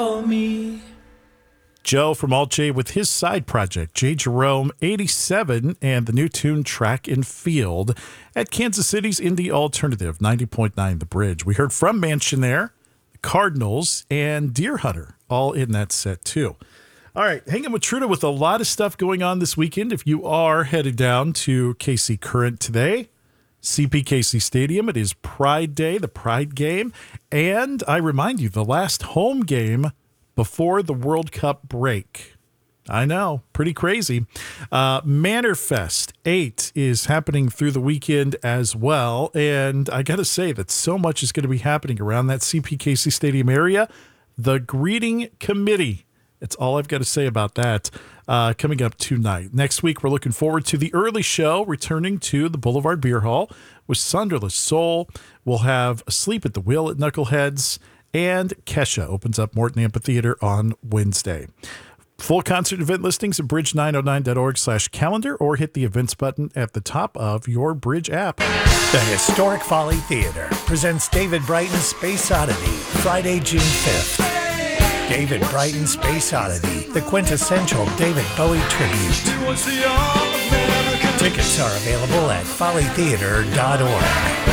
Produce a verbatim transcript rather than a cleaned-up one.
Me. Joe from Alt J with his side project, J. Jerome eighty-seven, and the new tune Track and Field at Kansas City's Indie Alternative, ninety point nine The Bridge. We heard from Mansionaire, the Cardinals, and Deer Hunter, all in that set too. All right, hanging with Truda with a lot of stuff going on this weekend. If you are headed down to K C Current today, C P K C Stadium, it is Pride Day, the Pride game. And I remind you, the last home game before the World Cup break. I know, pretty crazy. Uh, Mannerfest eight is happening through the weekend as well. And I got to say that so much is going to be happening around that C P K C Stadium area. The Greeting Committee. That's all I've got to say about that uh, coming up tonight. Next week, we're looking forward to the early show, returning to the Boulevard Beer Hall with Sunderless Soul. We'll have Asleep at the Wheel at Knuckleheads, and Kesha opens up Morton Amphitheater on Wednesday. Full concert event listings at bridge nine oh nine dot org slash calendar or hit the events button at the top of your Bridge app. The Historic Folly Theater presents David Brighton's Space Oddity, Friday, June fifth. David Brighton's Space Oddity, the quintessential David Bowie tribute. Tickets are available at folly theater dot org.